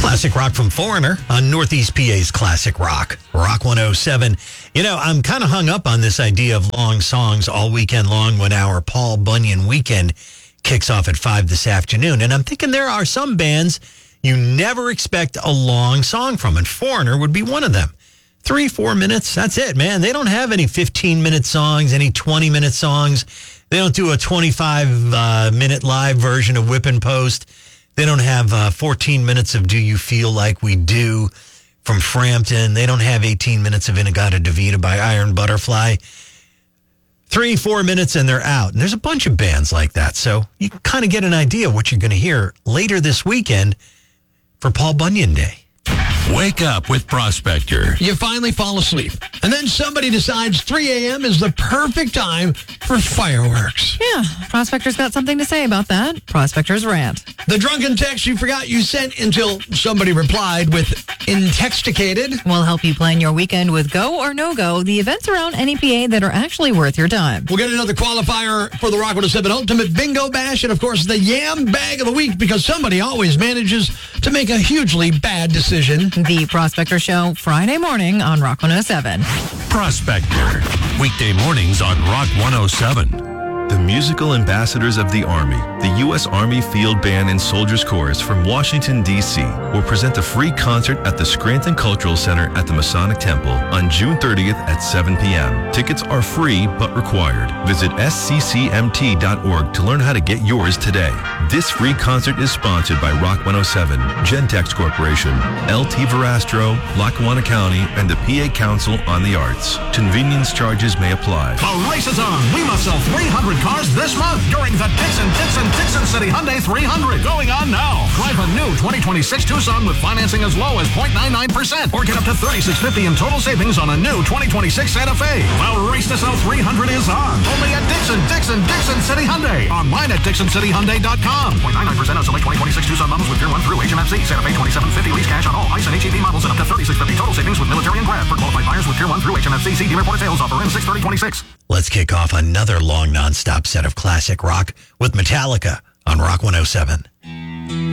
Classic rock from Foreigner on Northeast PA's Classic Rock, Rock 107. You know, I'm kind of hung up on this idea of long songs all weekend long when our Paul Bunyan weekend kicks off at 5 this afternoon. And I'm thinking there are some bands you never expect a long song from, and Foreigner would be one of them. 3-4 minutes, that's it, man. They don't have any 15-minute songs, any 20-minute songs. They don't do a 25-minute live version of Whip and Post. They don't have 14 minutes of Do You Feel Like We Do from Frampton. They don't have 18 minutes of In-A-Gadda-Da-Vida by Iron Butterfly. 3-4 minutes and they're out. And there's a bunch of bands like that. So you kind of get an idea of what you're going to hear later this weekend for Paul Bunyan Day. Wake up with Prospector. You finally fall asleep, and then somebody decides 3 a.m. is the perfect time for fireworks. Yeah, Prospector's got something to say about that. Prospector's rant. The drunken text you forgot you sent until somebody replied with intoxicated. We'll help you plan your weekend with Go or No Go, the events around NEPA that are actually worth your time. We'll get another qualifier for the Rock 107 Ultimate Bingo Bash, and of course the Yam Bag of the Week, because somebody always manages to make a hugely bad decision. The Prospector Show, Friday morning on Rock 107. Prospector. Weekday mornings on Rock 107. The musical ambassadors of the Army, the U.S. Army Field Band and Soldiers Chorus from Washington, D.C., will present a free concert at the Scranton Cultural Center at the Masonic Temple on June 30th at 7 p.m. Tickets are free but required. Visit sccmt.org to learn how to get yours today. This free concert is sponsored by Rock 107, Gentex Corporation, LT Verastro, Lackawanna County, and the PA Council on the Arts. Convenience charges may apply. The race is on. We must sell 300 cars this month during the Dixon City Hyundai 300. Going on now. Drive a new 2026 Tucson with financing as low as 0.99% or get up to $3,650 in total savings on a new 2026 Santa Fe. The race to sell 300 is on. Only at Dixon City Hyundai. Online at DixonCityHyundai.com. 0.99% on select 2026 Tucson models with Tier 1 through HMFC. Santa Fe 2750 lease cash on all ICE and HEV models and up to $3,650 total savings with military and grab for qualified buyers with Tier 1 through HMFC. See dealer reported sales offer in 6/30/26. Let's kick off another long nonstop set of classic rock with Metallica on Rock 107.